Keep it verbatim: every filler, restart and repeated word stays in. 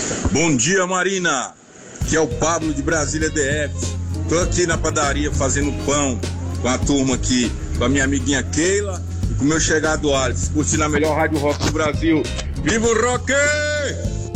Bom dia, Marina. Aqui é o Pablo de Brasília D F. Tô aqui na padaria fazendo pão com a turma aqui, com a minha amiguinha Keila e com o meu chegado Alex, curtindo a melhor rádio rock do Brasil. Viva o rock!